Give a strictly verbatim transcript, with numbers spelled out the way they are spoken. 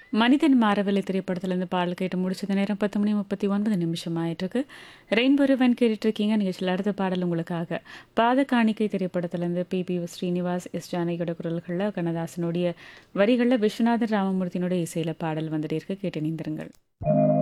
மனிதன் மாறவில்லை திரைப்படத்திலிருந்து பாடல் கேட்டு முடிச்சது நேரம் பத்து மணி முப்பத்தி ஒன்பது நிமிஷம் ஆயிட்டிருக்கு. ரெயின்போ ரிவன் கேட்டுட்ருக்கீங்க. நிகழ்ச்சியில் அடுத்த பாடல் உங்களுக்காக பாத காணிக்கை திரைப்படத்திலிருந்து பி பி ஸ்ரீனிவாஸ், எஸ் ஜானகியோட குரல்களில், கண்ணதாசனுடைய வரிகளில், விஸ்வநாதன் ராமமூர்த்தியினுடைய இசையில் பாடல் வந்துட்டே இருக்கு. கேட்டு நீந்திருங்கள்.